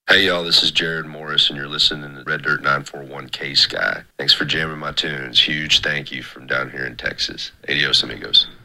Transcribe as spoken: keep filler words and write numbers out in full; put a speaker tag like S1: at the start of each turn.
S1: Hey y'all, this is Jared Morris and you're listening to Red Dirt nine four one K Sky. Thanks for jamming my tunes. Huge thank you from down here in Texas. Adios amigos.